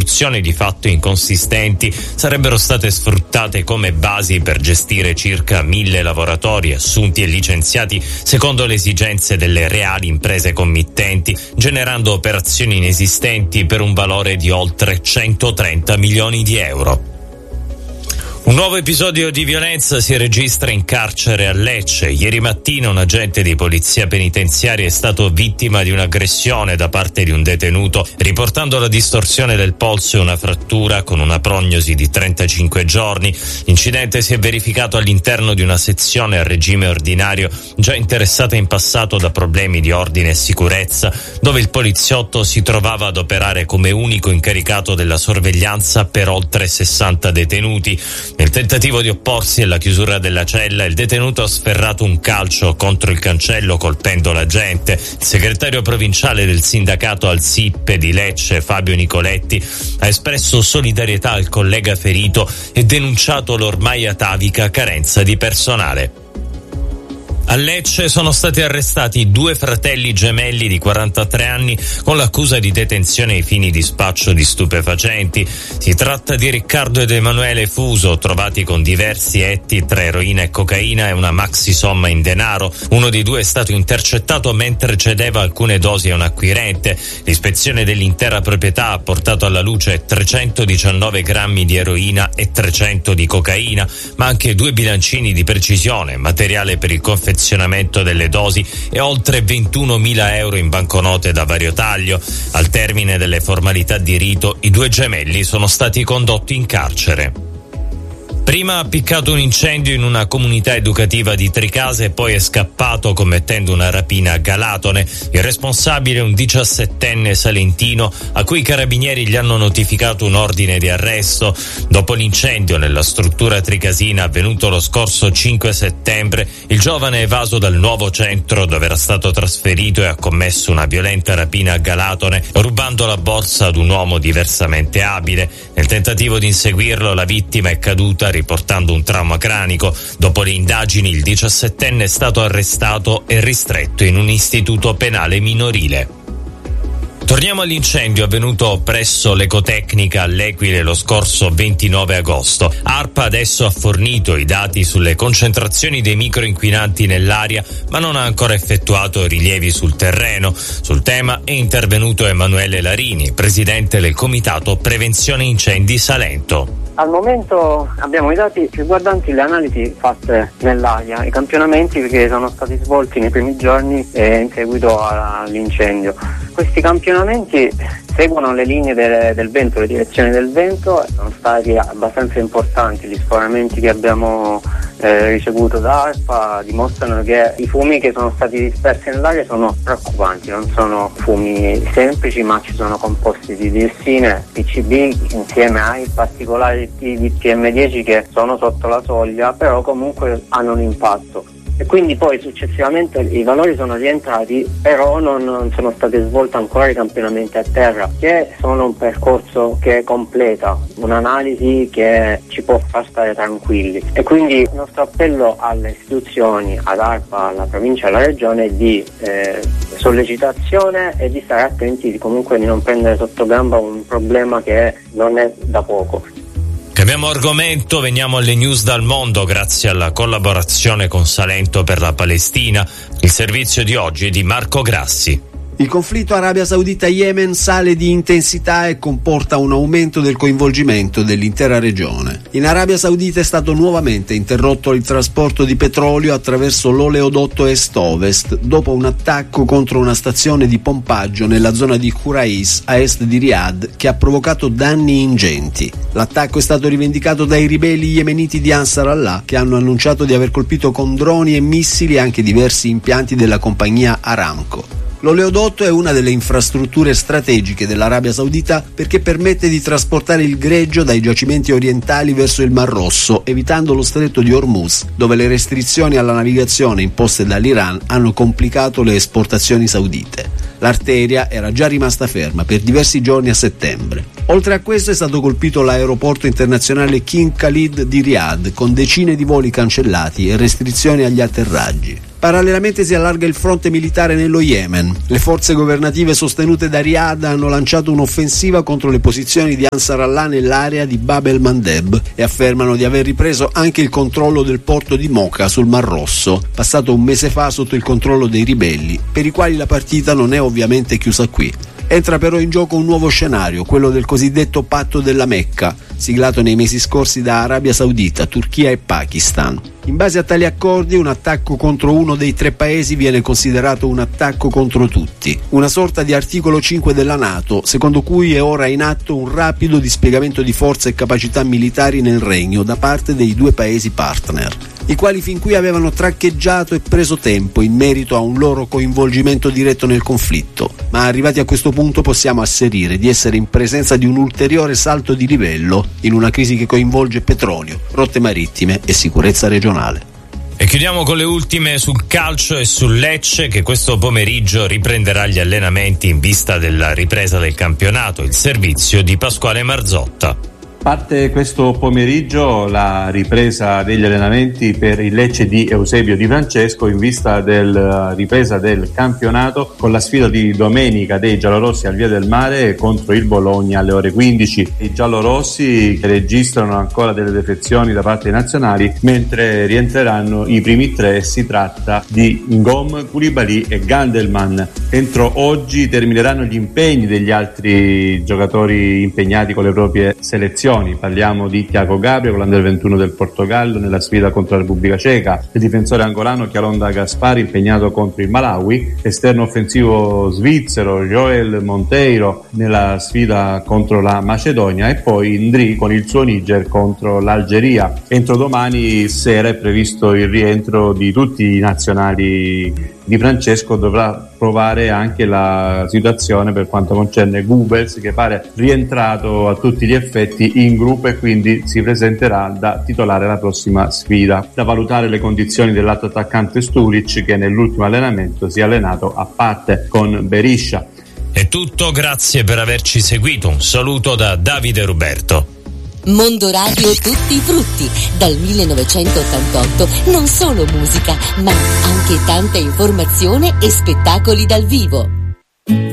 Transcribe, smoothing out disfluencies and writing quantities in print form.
istruzioni di fatto inconsistenti sarebbero state sfruttate come basi per gestire circa 1.000 lavoratori assunti e licenziati secondo le esigenze delle reali imprese committenti, generando operazioni inesistenti per un valore di oltre 130 milioni di euro. Un nuovo episodio di violenza si registra in carcere a Lecce. Ieri mattina un agente di polizia penitenziaria è stato vittima di un'aggressione da parte di un detenuto, riportando la distorsione del polso e una frattura con una prognosi di 35 giorni. L'incidente si è verificato all'interno di una sezione a regime ordinario, già interessata in passato da problemi di ordine e sicurezza, dove il poliziotto si trovava ad operare come unico incaricato della sorveglianza per oltre 60 detenuti. Nel tentativo di opporsi alla chiusura della cella, il detenuto ha sferrato un calcio contro il cancello colpendo l'agente. Il segretario provinciale del sindacato al SIP di Lecce, Fabio Nicoletti, ha espresso solidarietà al collega ferito e denunciato l'ormai atavica carenza di personale. A Lecce sono stati arrestati 2 fratelli gemelli di 43 anni con l'accusa di detenzione ai fini di spaccio di stupefacenti. Si tratta di Riccardo ed Emanuele Fuso, trovati con diversi etti tra eroina e cocaina e una maxi somma in denaro. Uno dei 2 è stato intercettato mentre cedeva alcune dosi a un acquirente. L'ispezione dell'intera proprietà ha portato alla luce 319 grammi di eroina e 300 di cocaina, ma anche 2 bilancini di precisione, materiale per il confezionamento delle dosi e oltre 21.000 euro in banconote da vario taglio. Al termine delle formalità di rito, i 2 gemelli sono stati condotti in carcere. Prima ha piccato un incendio in una comunità educativa di Tricase e poi è scappato commettendo una rapina a Galatone. Il responsabile è un 17enne salentino a cui i carabinieri gli hanno notificato un ordine di arresto. Dopo l'incendio nella struttura tricasina avvenuto lo scorso 5 settembre, il giovane è evaso dal nuovo centro dove era stato trasferito e ha commesso una violenta rapina a Galatone, rubando la borsa ad un uomo diversamente abile. Nel tentativo di inseguirlo, la vittima è caduta riportando un trauma cranico. Dopo le indagini, il 17enne è stato arrestato e ristretto in un istituto penale minorile. Torniamo all'incendio avvenuto presso l'Ecotecnica all'Equile lo scorso 29 agosto. ARPA adesso ha fornito i dati sulle concentrazioni dei microinquinanti nell'aria, ma non ha ancora effettuato rilievi sul terreno. Sul tema è intervenuto Emanuele Larini, presidente del Comitato Prevenzione Incendi Salento. Al momento abbiamo i dati riguardanti le analisi fatte nell'aria, i campionamenti che sono stati svolti nei primi giorni in seguito all'incendio. Questi campionamenti seguono le linee del vento, le direzioni del vento, sono stati abbastanza importanti. Gli sforamenti che abbiamo ricevuto da ARPA dimostrano che i fumi che sono stati dispersi nell'aria sono preoccupanti, non sono fumi semplici ma ci sono composti di diossine, PCB insieme ai particolari di PM10 che sono sotto la soglia, però comunque hanno un impatto. E quindi poi successivamente i valori sono rientrati, però non sono state svolte ancora i campionamenti a terra, che sono un percorso che completa un'analisi che ci può far stare tranquilli. E quindi il nostro appello alle istituzioni, ad ARPA, alla provincia e alla regione è di sollecitazione e di stare attenti comunque di non prendere sotto gamba un problema che non è da poco. Cambiamo argomento, veniamo alle news dal mondo grazie alla collaborazione con Salento per la Palestina. Il servizio di oggi è di Marco Grassi. Il conflitto Arabia Saudita-Yemen sale di intensità e comporta un aumento del coinvolgimento dell'intera regione. In Arabia Saudita è stato nuovamente interrotto il trasporto di petrolio attraverso l'oleodotto est-ovest dopo un attacco contro una stazione di pompaggio nella zona di Khurais a est di Riyadh che ha provocato danni ingenti. L'attacco è stato rivendicato dai ribelli yemeniti di Ansar Allah che hanno annunciato di aver colpito con droni e missili anche diversi impianti della compagnia Aramco. L'oleodotto è una delle infrastrutture strategiche dell'Arabia Saudita perché permette di trasportare il greggio dai giacimenti orientali verso il Mar Rosso, evitando lo stretto di Hormuz, dove le restrizioni alla navigazione imposte dall'Iran hanno complicato le esportazioni saudite. L'arteria era già rimasta ferma per diversi giorni a settembre. Oltre a questo è stato colpito l'aeroporto internazionale King Khalid di Riyadh, con decine di voli cancellati e restrizioni agli atterraggi. Parallelamente si allarga il fronte militare nello Yemen. Le forze governative sostenute da Riyadh hanno lanciato un'offensiva contro le posizioni di Ansar Allah nell'area di Bab el-Mandeb e affermano di aver ripreso anche il controllo del porto di Mocha sul Mar Rosso, passato un mese fa sotto il controllo dei ribelli, per i quali la partita non è ovviamente chiusa qui. Entra però in gioco un nuovo scenario, quello del cosiddetto patto della Mecca, siglato nei mesi scorsi da Arabia Saudita, Turchia e Pakistan. In base a tali accordi, un attacco contro uno dei 3 paesi viene considerato un attacco contro tutti, una sorta di articolo 5 della NATO, secondo cui è ora in atto un rapido dispiegamento di forze e capacità militari nel regno da parte dei 2 paesi partner, i quali fin qui avevano traccheggiato e preso tempo in merito a un loro coinvolgimento diretto nel conflitto, ma arrivati a questo punto possiamo asserire di essere in presenza di un ulteriore salto di livello in una crisi che coinvolge petrolio, rotte marittime e sicurezza regionale. E chiudiamo con le ultime sul calcio e sul Lecce, che questo pomeriggio riprenderà gli allenamenti in vista della ripresa del campionato. Il servizio di Pasquale Marzotta. Parte questo pomeriggio la ripresa degli allenamenti per il Lecce di Eusebio Di Francesco in vista della ripresa del campionato, con la sfida di domenica dei giallorossi al Via del Mare contro il Bologna alle ore 15. I giallorossi che registrano ancora delle defezioni da parte dei nazionali, mentre rientreranno i primi 3. Si tratta di Ngom, Koulibaly e Gandelman. Entro oggi termineranno gli impegni degli altri giocatori impegnati con le proprie selezioni. Parliamo di Thiago Gabriel con l'Under 21 del Portogallo nella sfida contro la Repubblica Ceca, il difensore angolano Chialonda Gaspari impegnato contro il Malawi, esterno offensivo svizzero Joel Monteiro nella sfida contro la Macedonia e poi Ndri con il suo Niger contro l'Algeria. Entro domani sera è previsto il rientro di tutti i nazionali. Di Francesco dovrà provare anche la situazione per quanto concerne Goebbels, che pare rientrato a tutti gli effetti in gruppo e quindi si presenterà da titolare alla prossima sfida. Da valutare le condizioni dell'altro attaccante Stulic, che nell'ultimo allenamento si è allenato a parte con Beriscia. È tutto, grazie per averci seguito. Un saluto da Davide Ruberto. Mondo Radio Tutti i Frutti, dal 1988 non solo musica, ma anche tanta informazione e spettacoli dal vivo.